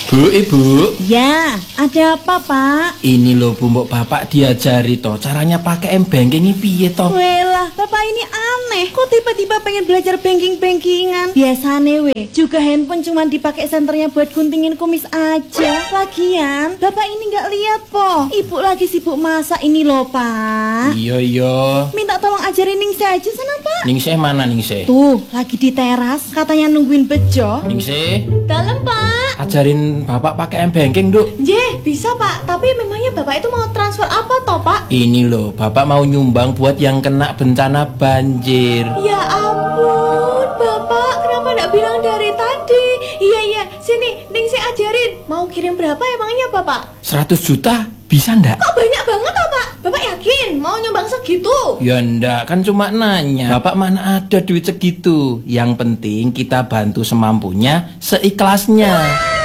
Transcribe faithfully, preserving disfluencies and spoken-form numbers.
Bu, Ibu. Ya, ada apa, Pak? Ini loh Bu, mbok Bapak diajari toh caranya pakai m-banking ini piye toh? Welah, Bapak ini aneh. Kok tiba-tiba pengen belajar banking-bankingan? Biasane we, juga handphone cuma dipakai senternya buat guntingin kumis aja. Lagian, Bapak ini nggak lihat po. Ibu lagi sibuk masak ini loh, Pak. Iya, iya. Minta tolong ajarin Ningsih aja sana, Pak. Ningsih mana Ningsih? Tuh, lagi di teras, katanya nungguin bejo. Ningsih, Dalam, Pak. ajarin Bapak pakai m-banking, Duk. Jeh, bisa, Pak. Tapi memangnya Bapak itu mau transfer apa toh, Pak? Ini loh, Bapak mau nyumbang buat yang kena bencana banjir. Ya ampun, Bapak, kenapa nggak bilang dari tadi? Iya, iya, sini, Ningsih ajarin. Mau kirim berapa emangnya, Bapak? seratus juta bisa ndak? Kok banyak banget, toh, Pak? Bapak yakin mau nyumbang segitu? Ya ndak, kan cuma nanya. Bapak mana ada duit segitu. Yang penting kita bantu semampunya, seikhlasnya.